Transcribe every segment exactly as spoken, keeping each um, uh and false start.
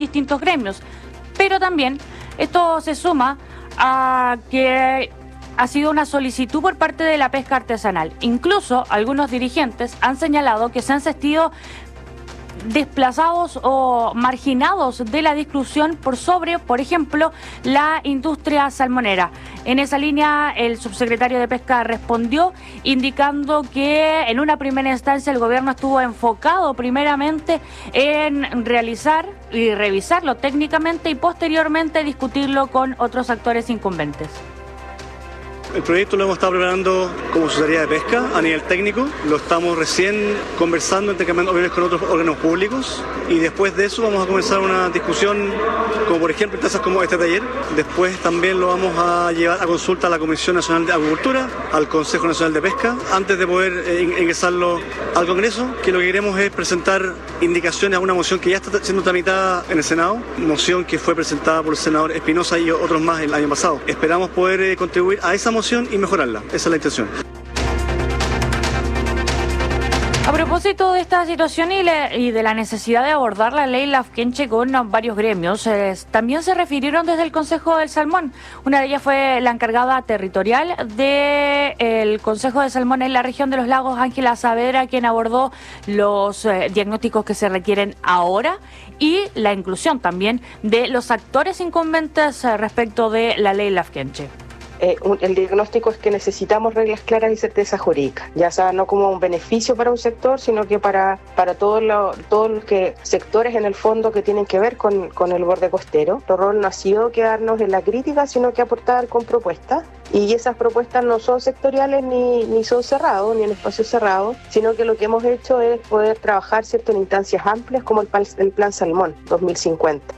distintos gremios. Pero también esto se suma a que ha sido una solicitud por parte de la pesca artesanal. Incluso algunos dirigentes han señalado que se han sentido desplazados o marginados de la discusión por sobre, por ejemplo, la industria salmonera. En esa línea, el subsecretario de Pesca respondió indicando que en una primera instancia el gobierno estuvo enfocado primeramente en realizar y revisarlo técnicamente y posteriormente discutirlo con otros actores incumbentes. El proyecto lo hemos estado preparando como Secretaría de Pesca a nivel técnico, lo estamos recién conversando, intercambiando opiniones con otros órganos públicos y después de eso vamos a comenzar una discusión como por ejemplo en tasas como este taller. Después también lo vamos a llevar a consulta a la Comisión Nacional de Agricultura, al Consejo Nacional de Pesca, antes de poder eh, ingresarlo al Congreso, que lo que queremos es presentar indicaciones a una moción que ya está siendo tramitada en el Senado, moción que fue presentada por el senador Espinosa y otros más el año pasado. Esperamos poder eh, contribuir a esa moción y mejorarla. Esa es la intención. A propósito de esta situación y, le, y de la necesidad de abordar la ley Lafkenche con varios gremios, eh, también se refirieron desde el Consejo del Salmón. Una de ellas fue la encargada territorial del Consejo de Salmón en la región de los lagos, Ángela Saavedra, quien abordó los eh, diagnósticos que se requieren ahora y la inclusión también de los actores incumbentes eh, respecto de la ley Lafkenche. Eh, un, el diagnóstico es que necesitamos reglas claras y certeza jurídica, ya sea no como un beneficio para un sector, sino que para, para todos lo, todos los que, sectores en el fondo que tienen que ver con, con el borde costero. Nuestro rol no ha sido quedarnos en la crítica, sino que aportar con propuestas, y esas propuestas no son sectoriales ni, ni son cerrados, ni en espacios cerrados, sino que lo que hemos hecho es poder trabajar cierto, en instancias amplias como el, el Plan Salmón dos mil cincuenta.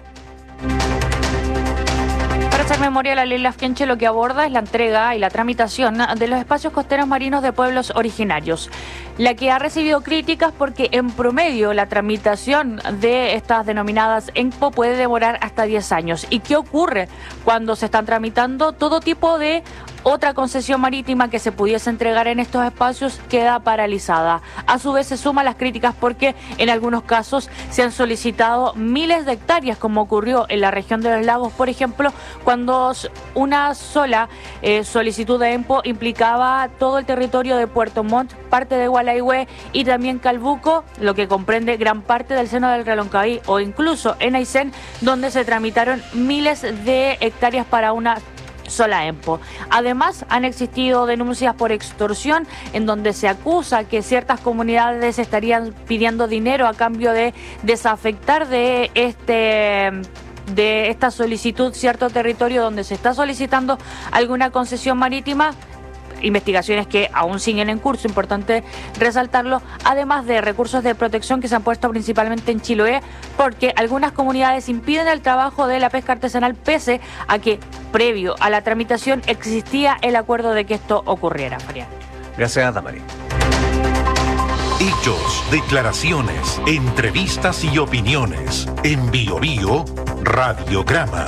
Hacer memoria, la ley Lafkenche lo que aborda es la entrega y la tramitación de los espacios costeros marinos de pueblos originarios, la que ha recibido críticas porque en promedio la tramitación de estas denominadas ENCPO puede demorar hasta diez años. ¿Y qué ocurre cuando se están tramitando todo tipo de otra concesión marítima que se pudiese entregar en estos espacios? Queda paralizada. A su vez se suman las críticas porque en algunos casos se han solicitado miles de hectáreas, como ocurrió en la región de los lagos, por ejemplo, cuando una sola eh, solicitud de ENCPO implicaba todo el territorio de Puerto Montt, parte de Gualeguay y también Calbuco, lo que comprende gran parte del seno del Reloncaví, o incluso en Aysén, donde se tramitaron miles de hectáreas para una sola ENCPO. Además, han existido denuncias por extorsión en donde se acusa que ciertas comunidades estarían pidiendo dinero a cambio de desafectar de este de esta solicitud cierto territorio donde se está solicitando alguna concesión marítima. Investigaciones que aún siguen en curso, importante resaltarlo, además de recursos de protección que se han puesto principalmente en Chiloé, porque algunas comunidades impiden el trabajo de la pesca artesanal pese a que previo a la tramitación existía el acuerdo de que esto ocurriera. María. Gracias, Damaris. Hechos, declaraciones, entrevistas y opiniones. En Bio Bio, Radiograma.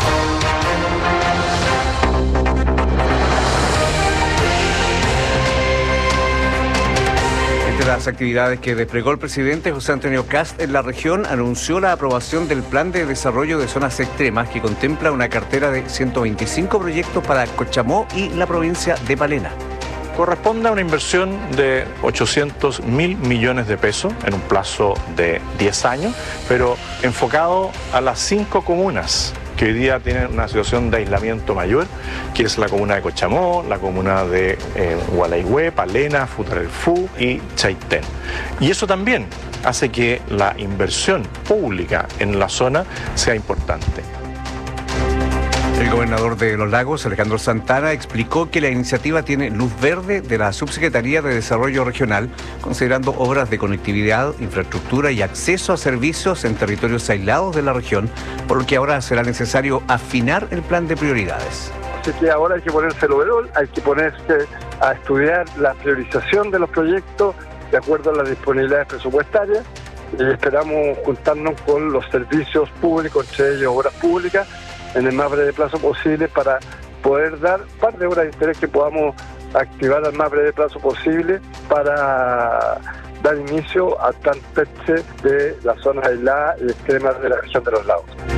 Entre las actividades que desplegó el presidente José Antonio Kast en la región, anunció la aprobación del Plan de Desarrollo de Zonas Extremas, que contempla una cartera de ciento veinticinco proyectos para Cochamó y la provincia de Palena. Corresponde a una inversión de ochocientos mil millones de pesos en un plazo de diez años, pero enfocado a las cinco comunas que hoy día tienen una situación de aislamiento mayor, que es la comuna de Cochamó, la comuna de eh, Gualeguay, Palena, Futarelfú y Chaitén. Y eso también hace que la inversión pública en la zona sea importante. El gobernador de Los Lagos, Alejandro Santana, explicó que la iniciativa tiene luz verde de la Subsecretaría de Desarrollo Regional, considerando obras de conectividad, infraestructura y acceso a servicios en territorios aislados de la región, por lo que ahora será necesario afinar el plan de prioridades. Así que ahora hay que ponerse el overall, hay que ponerse a estudiar la priorización de los proyectos de acuerdo a las disponibilidades presupuestarias, y esperamos juntarnos con los servicios públicos, entre ellos obras públicas, en el más breve plazo posible para poder dar par de obras de interés que podamos activar al más breve plazo posible para dar inicio al plan P E T S E de las zonas aisladas y extremas de la región de los lagos.